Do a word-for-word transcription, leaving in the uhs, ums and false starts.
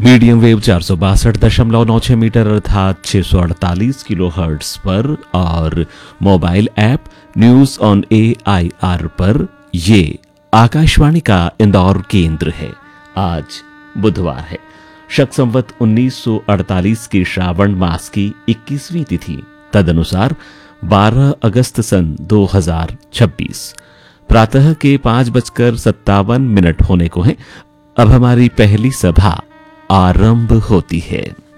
Medium wave चार सौ बासठ दशमलव नौ छह मीटर अर्थात छह सौ अड़तालीस किलो हर्ट्स पर और mobile app news on A I R पर। ये आकाशवाणी का इंदौर केंद्र है। आज बुधवार है, शक संवत उन्नीस सौ अड़तालीस की श्रावण मास की इक्कीसवीं तिथि, तदनुसार बारह अगस्त सन दो हजार छब्बीस। प्रातः के पांच बजकर सत्तावन मिनट होने को हैं। अब हमारी पहली सभा आरंभ होती है।